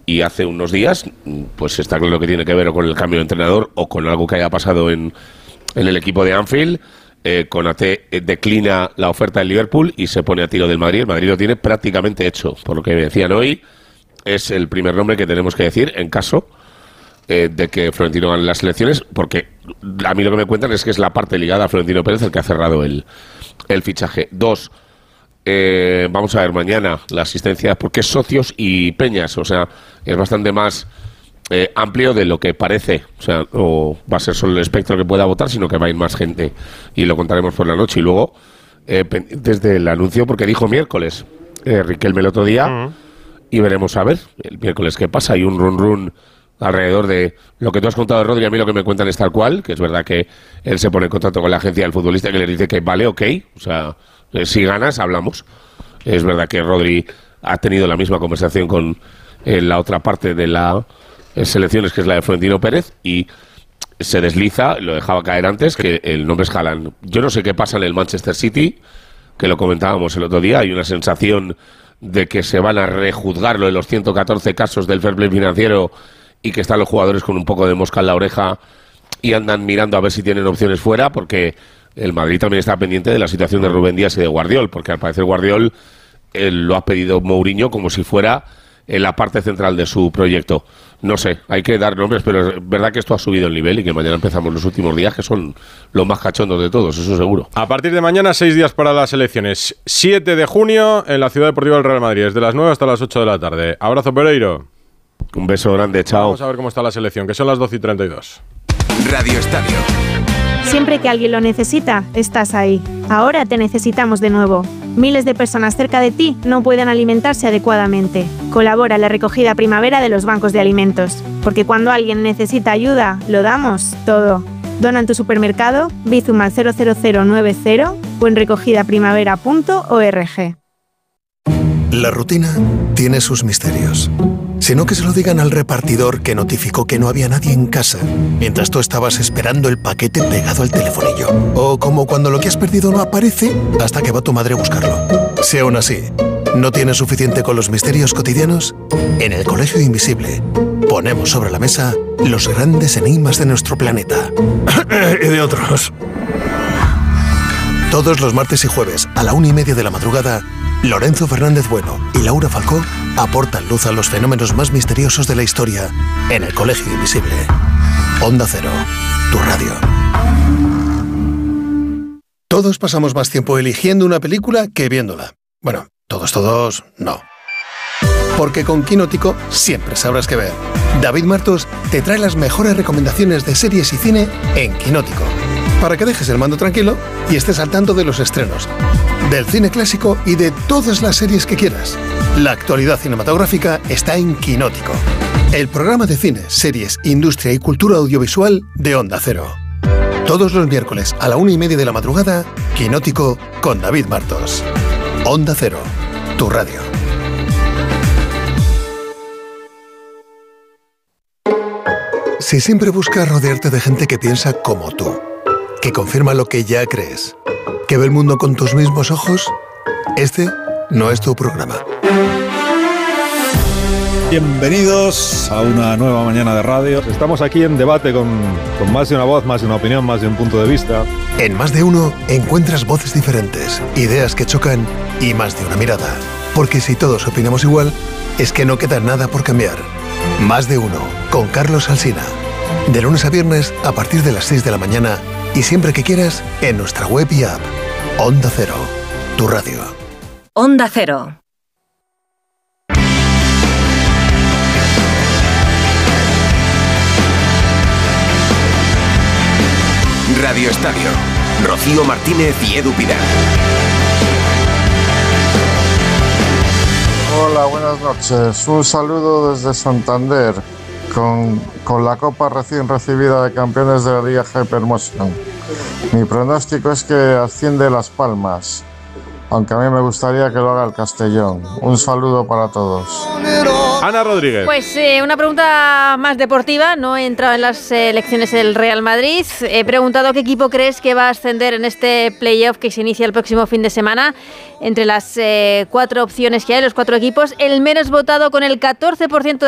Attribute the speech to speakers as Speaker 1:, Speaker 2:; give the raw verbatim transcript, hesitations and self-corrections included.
Speaker 1: y hace unos días, pues está claro que tiene que ver o con el cambio de entrenador o con algo que haya pasado en, en el equipo de Anfield. Eh, Konaté eh, declina la oferta del Liverpool y se pone a tiro del Madrid. El Madrid lo tiene prácticamente hecho, por lo que me decían hoy. Es el primer nombre que tenemos que decir en caso eh, de que Florentino gane las elecciones, porque a mí lo que me cuentan es que es la parte ligada a Florentino Pérez el que ha cerrado el, el fichaje. Dos, eh, vamos a ver mañana la asistencia, porque es socios y peñas, o sea, es bastante más eh, amplio de lo que parece, o sea, no va a ser solo el espectro que pueda votar, sino que va a ir más gente, y lo contaremos por la noche. Y luego, eh, desde el anuncio, porque dijo miércoles eh, Riquelme el otro día, uh-huh. y veremos a ver el miércoles qué pasa. Hay un run run alrededor de lo que tú has contado, Rodri. A mí lo que me cuentan es tal cual, que es verdad que él se pone en contacto con la agencia del futbolista, que le dice que vale, ok, o sea, eh, si ganas, hablamos. Es verdad que Rodri ha tenido la misma conversación con eh, la otra parte de las eh, selecciones, que es la de Florentino Pérez, y se desliza, lo dejaba caer antes, que el nombre es Haaland. Yo no sé qué pasa en el Manchester City, que lo comentábamos el otro día, hay una sensación de que se van a rejuzgar lo de los ciento catorce casos del fair play financiero y que están los jugadores con un poco de mosca en la oreja y andan mirando a ver si tienen opciones fuera, porque el Madrid también está pendiente de la situación de Rubén Díaz y de Guardiol, porque al parecer Guardiol eh, lo ha pedido Mourinho como si fuera en la parte central de su proyecto. No sé, hay que dar nombres, pero es verdad que esto ha subido el nivel y que mañana empezamos los últimos días, que son los más cachondos de todos, eso seguro.
Speaker 2: A partir de mañana, seis días para las elecciones. siete de junio en la Ciudad Deportiva del Real Madrid, desde las nueve hasta las ocho de la tarde. Abrazo, Pereiro.
Speaker 1: Un beso grande, chao.
Speaker 2: Vamos a ver cómo está la selección, que son las doce y treinta y dos.
Speaker 3: Radio Estadio.
Speaker 4: Siempre que alguien lo necesita, estás ahí. Ahora te necesitamos de nuevo. Miles de personas cerca de ti no pueden alimentarse adecuadamente. Colabora en la recogida primavera de los bancos de alimentos. Porque cuando alguien necesita ayuda, lo damos todo. Dona en tu supermercado, Bizum al cero cero cero nueve cero o en recogida primavera punto org.
Speaker 5: La rutina tiene sus misterios. Sino que se lo digan al repartidor que notificó que no había nadie en casa mientras tú estabas esperando el paquete pegado al telefonillo. O como cuando lo que has perdido no aparece hasta que va tu madre a buscarlo. Si aún así no tienes suficiente con los misterios cotidianos, en el Colegio Invisible ponemos sobre la mesa los grandes enigmas de nuestro planeta. Y de otros. Todos los martes y jueves a la una y media de la madrugada, Lorenzo Fernández Bueno y Laura Falcó aportan luz a los fenómenos más misteriosos de la historia en el Colegio Invisible. Onda Cero, tu radio. Todos pasamos más tiempo eligiendo una película que viéndola. Bueno, todos, todos, no. Porque con Quinótico siempre sabrás qué ver. David Martos te trae las mejores recomendaciones de series y cine en Quinótico, para que dejes el mando tranquilo y estés al tanto de los estrenos, del cine clásico y de todas las series que quieras. La actualidad cinematográfica está en Quinótico, el programa de cine, series, industria y cultura audiovisual de Onda Cero. Todos los miércoles a la una y media de la madrugada, Quinótico con David Martos. Onda Cero, tu radio. Si siempre buscas rodearte de gente que piensa como tú, que confirma lo que ya crees, que ve el mundo con tus mismos ojos, este no es tu programa.
Speaker 6: Bienvenidos a una nueva mañana de radio. Estamos aquí en debate con, con más de una voz, más de una opinión, más de un punto de vista.
Speaker 5: En Más de Uno encuentras voces diferentes, ideas que chocan y más de una mirada. Porque si todos opinamos igual, es que no queda nada por cambiar. Más de Uno, con Carlos Alsina. De lunes a viernes a partir de las seis de la mañana y siempre que quieras en nuestra web y app. Onda Cero, tu radio.
Speaker 7: Onda Cero.
Speaker 3: Radio Estadio. Rocío Martínez y Edu Pidal.
Speaker 8: Hola, buenas noches. Un saludo desde Santander, con, con la copa recién recibida de campeones de la Liga Hypermotion. Mi pronóstico es que asciende Las Palmas, aunque a mí me gustaría que lo haga el Castellón. Un saludo para todos.
Speaker 2: Ana Rodríguez.
Speaker 9: Pues eh, una pregunta más deportiva. No he entrado en las eh, elecciones del Real Madrid. He preguntado qué equipo crees que va a ascender en este playoff que se inicia el próximo fin de semana. Entre las eh, cuatro opciones que hay, los cuatro equipos, el menos votado con el catorce por ciento de